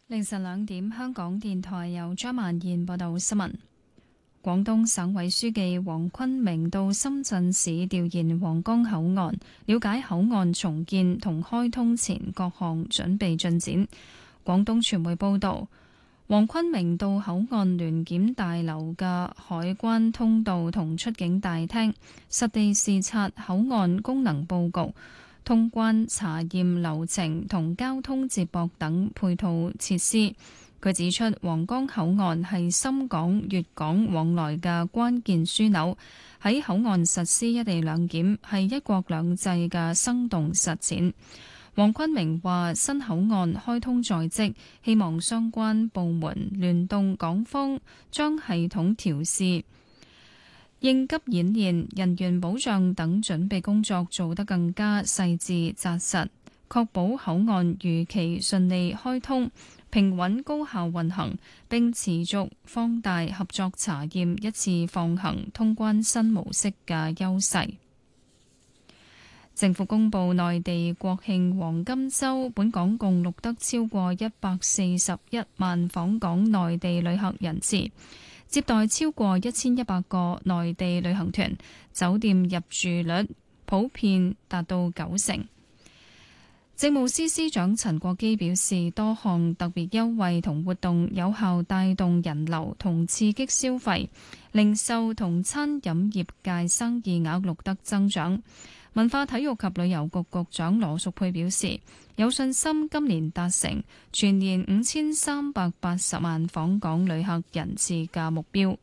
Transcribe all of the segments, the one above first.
凌晨2點，香港電台由張曼燕報道新聞。廣東省委書記黃坤明到深圳市調研皇崗口岸，了解口岸重建同開通前各項準備進展。廣東傳媒報道，黃坤明到口岸聯檢大樓嘅海關通道同出境大廳，實地視察口岸功能佈局、通關查驗流程同交通接駁等配套設施。佢指出，皇崗口岸係深港、粵港往來嘅關鍵樞紐，喺口岸實施一地兩檢係一國兩制嘅生動實踐。黃坤明話：新口岸開通在即，希望相關部門聯動港方，將系統調試、應急演練、人員保障等準備工作做得更加細緻紮實，確保口岸如期順利開通、平穩高效運行，並持續放大合作查驗一次放行通關新模式嘅優勢。政府公布內地國慶黃金週，本港共錄得超過141萬訪港內地旅客人次，接待超過1100個內地旅行團，酒店入住率普遍達到90%。政務司司長陳國基表示，多項特別優惠同活動有效帶動人流同刺激消費，零售同餐飲業界生意額錄得增長。文化體育及旅遊局局長羅淑佩表示，有信心今年達成全年5380萬訪港旅客人次嘅目標。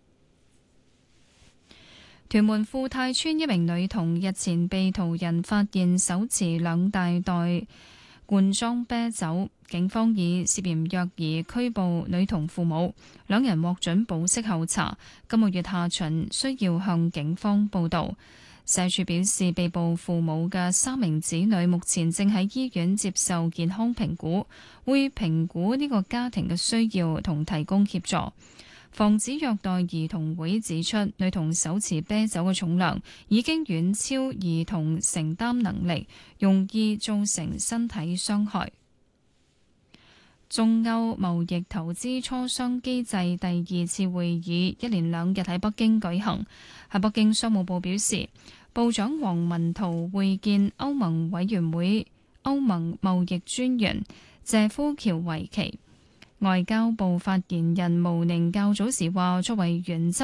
屯門富泰邨一名女童日前被途人發現手持2大袋罐裝啤酒，警方以涉嫌虐兒拘捕女童父母，2人獲准保釋候查，今個月下旬需要向警方報到。社署表示，被捕父母嘅3名子女目前正喺醫院接受健康評估，會評估呢個家庭嘅需要同提供協助。防止虐待兒童會指出，女童手持啤酒嘅重量已經遠超兒童承擔能力，容易造成身體傷害。中歐貿易投資磋商機制第2次會議一連2日喺北京舉行。喺北京，商務部表示，部長王文濤會見歐盟委員會歐盟貿易專員謝夫喬維奇。外交部發言人毛寧較早時話，作為原則